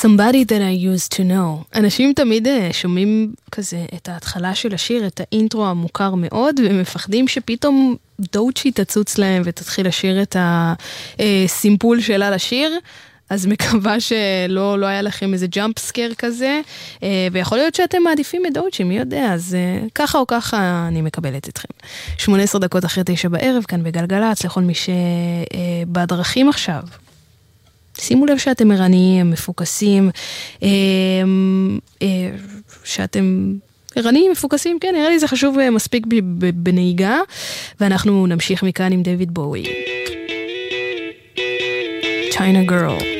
Somebody that I used to know. אנשים תמיד שומעים כזה את ההתחלה של השיר, את האינטרו המוכר מאוד, ומפחדים שפתאום דוצ'י תצוץ להם ותתחיל לשיר את הסימפול שלה לשיר. אז מקווה שלא היה לכם איזה ג'אמפ סקר כזה, ויכול להיות שאתם מעדיפים את דוצ'י, מי יודע, אז ככה או ככה אני מקבלת אתכם. 18 דקות אחרי 9 בערב, כאן בגלגלץ, לכל מי שבדרכים עכשיו. שימו לב שאתם ערניים, מפוקסים, שאתם ערניים, מפוקסים, כן, נראה לי זה חשוב מספיק בנהיגה, ואנחנו נמשיך מכאן עם דיוויד בואי. China Girl.